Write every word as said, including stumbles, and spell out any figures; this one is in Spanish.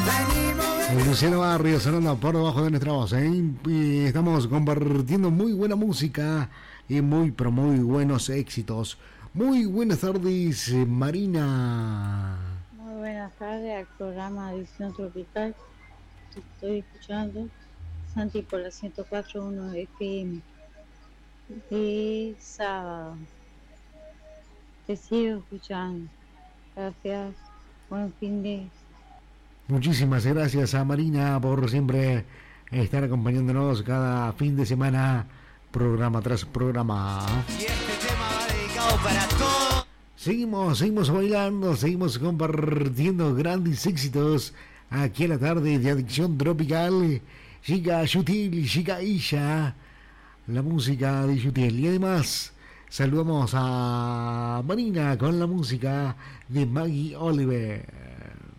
Luciano Barrio sonando por debajo de nuestra voz, ¿eh? Y estamos compartiendo muy buena música y muy, pero muy buenos éxitos. Muy buenas tardes, Marina. Muy buenas tardes al programa Edición Tropical. Te estoy escuchando, Santi, por la ciento cuatro punto uno F M. De sábado. Te sigo escuchando. Gracias. Buen fin de. Muchísimas gracias a Marina por siempre estar acompañándonos cada fin de semana, programa tras programa. Y este tema va dedicado para todos. Seguimos, seguimos bailando, seguimos compartiendo grandes éxitos aquí en la tarde de Adicción Tropical. Chica Yutil, Chica Isha, la música de Yutil. Y además saludamos a Marina con la música de Maggie Oliver.